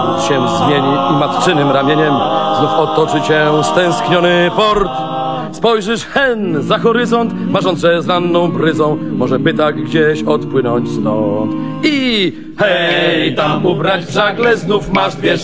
Obrót się zmieni i matczynym ramieniem znów otoczy cię stęskniony port. Spojrzysz hen za horyzont, marzące znaną bryzą, może by tak gdzieś odpłynąć stąd. I hej, tam ubrać w żagle, znów masz dwie